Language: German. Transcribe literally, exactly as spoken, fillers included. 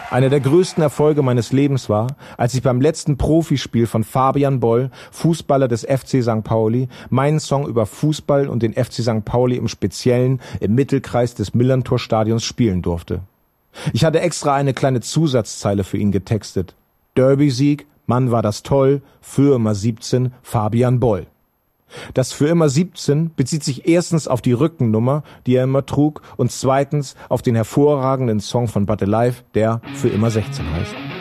Einer der größten Erfolge meines Lebens war, als ich beim letzten Profispiel von Fabian Boll, Fußballer des F C Sankt Pauli, meinen Song über Fußball und den F C Sankt Pauli im Speziellen im Mittelkreis des Millerntor-Stadions spielen durfte. Ich hatte extra eine kleine Zusatzzeile für ihn getextet. Derby-Sieg, Mann war das toll, für immer siebzehn, Fabian Boll. Das für immer siebzehn bezieht sich erstens auf die Rückennummer, die er immer trug, und zweitens auf den hervorragenden Song von But Alive, der für immer sechzehn heißt.